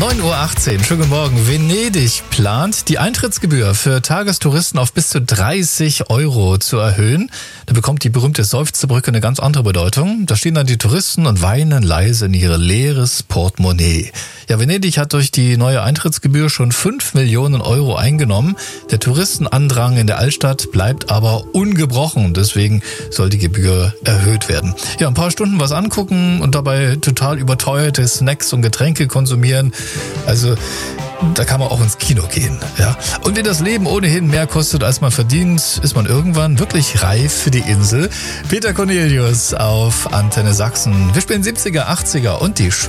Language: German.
9:18 Uhr, schönen guten Morgen. Venedig plant, die Eintrittsgebühr für Tagestouristen auf bis zu 30 Euro zu erhöhen. Da bekommt die berühmte Seufzerbrücke eine ganz andere Bedeutung. Da stehen dann die Touristen und weinen leise in ihr leeres Portemonnaie. Ja, Venedig hat durch die neue Eintrittsgebühr schon 5 Millionen Euro eingenommen. Der Touristenandrang in der Altstadt bleibt aber ungebrochen. Deswegen soll die Gebühr erhöht werden. Ja, ein paar Stunden was angucken und dabei total überteuerte Snacks und Getränke konsumieren. Also da kann man auch ins Kino gehen. Ja. Und wenn das Leben ohnehin mehr kostet, als man verdient, ist man irgendwann wirklich reif für die Insel. Peter Cornelius auf Antenne Sachsen. Wir spielen 70er, 80er und die